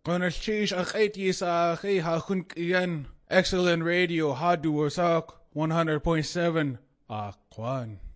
Konashish akhaiti sa akhi hakun kiyan. Excellent radio hadu wasak 100.7 Akwan.